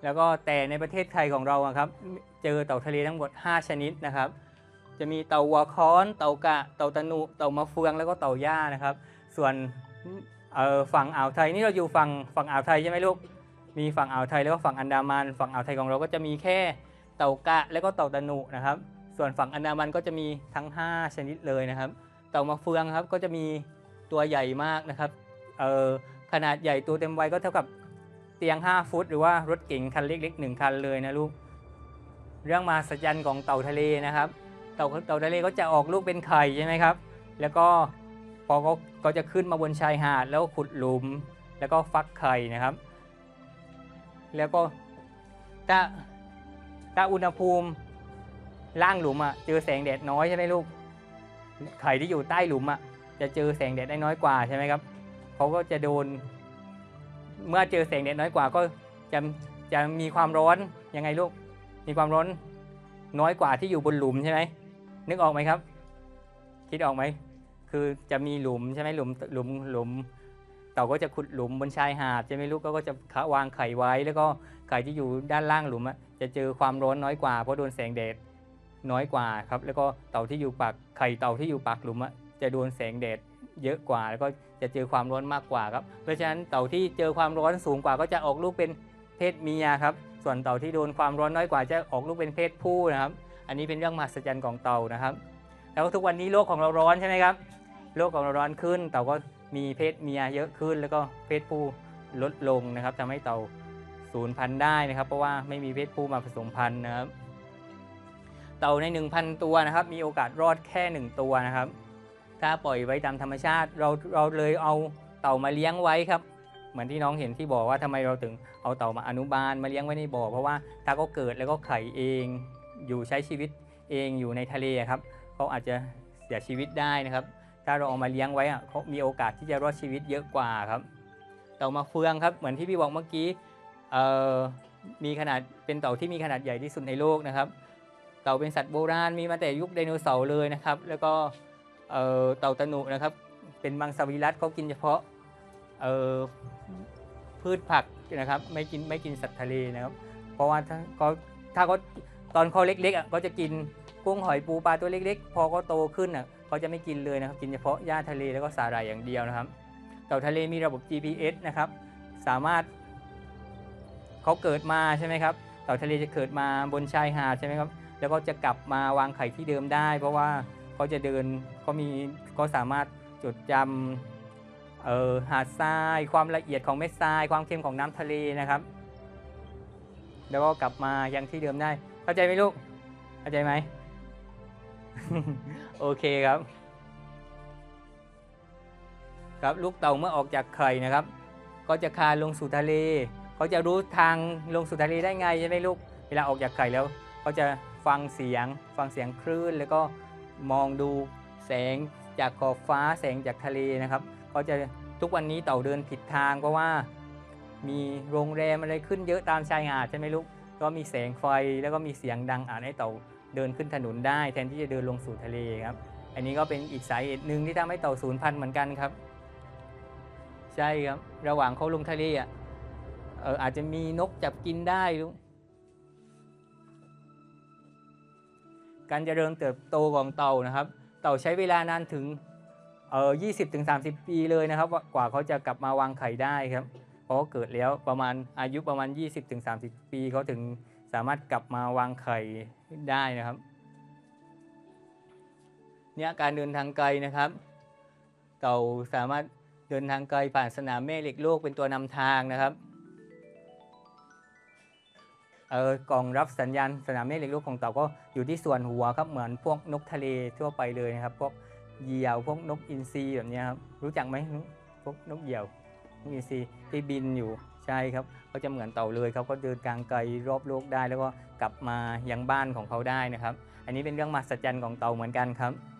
แล้วก็แต่ในประเทศไทยของเราครับเจอเต่าทะเลทั้งหมด5ชนิดนะครับจะมีเต่าหัวค้อนเต่ากะเต่าตะหนุเต่ามะเฟืองแล้วก็เต่าย่านะครับส่วนฝั่งอ่าวไทยนี่เราอยู่ฝั่งอ่าวไทยใช่ไหมลูกมีฝั่งอ่าวไทยแล้วก็ฝั่งอันดามันฝั่งอ่าวไทยของเราก็จะมีแค่เต่ากะแล้วก็เต่าตะหนุนะครับส่วนฝั่งอันดามันก็จะมีทั้ง5ชนิดเลยนะครับเต่ามะเฟืองครับก็จะมีตัวใหญ่มากนะครับขนาดใหญ่ตัวเต็มวัยก็เท่ากับเตียง5 ฟุตหรือว่ารถเก๋งคันเล็กๆ1 คันเลยนะลูกเรื่องมหัศจรรย์ของเต่าทะเลนะครับเต่าทะเลก็จะออกลูกเป็นไข่ใช่ไหมครับแล้วก็พอก็จะขึ้นมาบนชายหาดแล้วขุดหลุมแล้วก็ฟักไข่นะครับแล้วก็ถ้าอุณหภูมิล่างหลุมเจอแสงแดดน้อยใช่ไหมลูกไข่ที่อยู่ใต้หลุมจะเจอแสงแดดได้น้อยกว่าใช่ไหมครับเขาก็จะโดนเมื่อเจอแสงแดดน้อยกว่าก็จะมีความร้อนยังไงลูกมีความร้อนน้อยกว่าที่อยู่บนหลุมใช่ไหมนึกออกไหมครับคิดออกไหมคือจะมีหลุมใช่ไหมหลุมเต่าก็จะขุดหลุมบนชายหาดใช่ไหมลูกก็จะวางไข่ไว้แล้วก็ไข่ที่อยู่ด้านล่างหลุมจะเจอความร้อนน้อยกว่าเพราะโดนแสงแดดน้อยกว่าครับแล้วก็เต่าที่อยู่ปากไข่เต่าที่อยู่ปากหลุมจะโดนแสงแดดเยอะกว่าแล้วก็จะเจอความร้อนมากกว่าครับเพราะฉะนั้นเต่าที่เจอความร้อนสูงกว่าก็จะออกลูกเป็นเพศเมียครับส่วนเต่าที่โดนความร้อนน้อยกว่าจะออกลูกเป็นเพศผู้นะครับอันนี้เป็นเรื่องมหัศจรรย์ของเต่านะครับแล้วทุกวันนี้โลกของเราร้อนใช่ไหมครับโลกของเราร้อนขึ้นเต่าก็มีเพศเมียเยอะขึ้นแล้วก็เพศผู้ลดลงนะครับทำให้เต่าสูญพันธุ์ได้นะครับเพราะว่าไม่มีเพศผู้มาผสมพันธุ์นะครับเต่าใน 1,000 ตัวนะครับมีโอกาสรอดแค่1ตัวนะครับถ้าปล่อยไว้ตามธรรมชาติเราเลยเอาเต่ามาเลี้ยงไว้ครับเหมือนที่น้องเห็นที่บอกว่าทำไมเราถึงเอาเต่ามาอนุบาลมาเลี้ยงไว้ในบ่อเพราะว่าถ้าเขาเกิดแล้วก็ไข่เองอยู่ใช้ชีวิตเองอยู่ในทะเลครับเขาอาจจะเสียชีวิตได้นะครับถ้าเราเอามาเลี้ยงไว้เขามีโอกาสที่จะรอดชีวิตเยอะกว่าครับเต่ามะเฟืองครับเหมือนที่พี่บอกเมื่อกี้มีขนาดเป็นเต่าที่มีขนาดใหญ่ที่สุดในโลกนะครับเต่าเป็นสัตว์โบราณมีมาแต่ยุคไดโนเสาร์เลยนะครับแล้วก็เต่าตะหนุนะครับเป็นมังสวิรัติเขากินเฉพาะพืชผักนะครับไม่กินสัตว์ทะเลนะครับเพราะว่าถ้าเขาตอนเขาเล็กๆก็จะกินกุ้งหอยปูปลาตัวเล็กๆพอเขาโตขึ้นเขาจะไม่กินเลยนะครับกินเฉพาะหญ้าทะเลแล้วก็สาหร่ายอย่างเดียวนะครับเต่าทะเลมีระบบ GPS นะครับสามารถเขาเกิดมาใช่ไหมครับเต่าทะเลจะเกิดมาบนชายหาดใช่ไหมครับแล้วก็จะกลับมาวางไข่ที่เดิมได้เพราะว่าเขาจะเดินเขาสามารถจดจำหาดทรายความละเอียดของเม็ดทรายความเค็มของน้ำทะเลนะครับแล้วก็กลับมายังที่เดิมได้เข้าใจไหมลูกเข้าใจไหม โอเคครับครับลูกเต่าเมื่อออกจากไข่นะครับก็จะคลานลงสู่ทะเลเขาจะรู้ทางลงสู่ทะเลได้ไงใช่ไหมลูกเวลาออกจากไข่แล้วเขาจะฟังเสียงคลื่นแล้วก็มองดูแสงจากขอบฟ้าแสงจากทะเลนะครับเขาจะทุกวันนี้เต่าเดินผิดทางเพราะว่ามีโรงแรมอะไรขึ้นเยอะตามชายหาดใช่ไหมลูกก็มีแสงไฟแล้วก็มีเสียงดังให้เต่าเดินขึ้นถนนได้แทนที่จะเดินลงสู่ทะเลครับอันนี้ก็เป็นอีกสาเหตุหนึ่งที่ทำให้เต่าสูญพันธุ์เหมือนกันครับใช่ครับระหว่างเขาลงทะเลอาจจะมีนกจับกินได้ลูกการเจริญเติบโตของเต่านะครับเต่าใช้เวลานานถึง20-30 ปีเลยนะครับกว่าเขาจะกลับมาวางไข่ได้ครับเพราะเกิดแล้วอายุประมาณ 20-30 ปีเขาถึงสามารถกลับมาวางไข่ได้นะครับเนี่ยการเดินทางไกลนะครับเต่าสามารถเดินทางไกลผ่านสนามแม่เหล็กโลกเป็นตัวนำทางนะครับกล่องรับสัญญาณสนามแม่เหล็กโลกของเต่าก็อยู่ที่ส่วนหัวครับเหมือนพวกนกทะเลทั่วไปเลยนะครับพวกเหยี่ยวพวกนกอินทรีแบบนี้ครับรู้จักไหมพวกนกเหยี่ยวนกอินทรีที่บินอยู่ใช่ครับเขาจะเหมือนเต่าเลยเขาก็เดินทางไกลรอบโลกได้แล้วก็กลับมายังบ้านของเขาได้นะครับอันนี้เป็นเรื่องมหัศจรรย์ของเต่าเหมือนกันครับ